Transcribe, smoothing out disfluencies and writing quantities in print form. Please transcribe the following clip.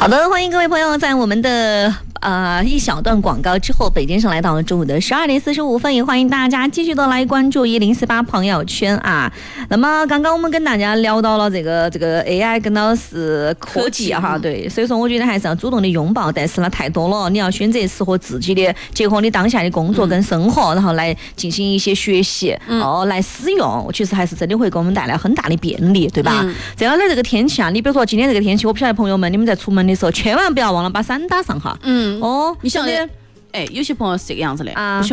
好的，欢迎各位朋友在我们的一小段广告之后，北京时间来到了中午的12点45分，也欢迎大家继续的来关注1048朋友圈啊。那么刚刚我们跟大家聊到了这个 AI 跟到是科技哈，对，所以说我觉得还是要主动的拥抱，但是呢太多了，你要选择适合自己的，结合你当下的工作跟生活，然后来进行一些学习，来使用，其实还是真的会给我们带来很大的便利，对吧？这样的这个天气啊，你比如说今天这个天气，我不晓得朋友们你们在出门的时候，千万不要忘了把伞打上哈。 哦，你晓得，有些朋友是这个样子的啊。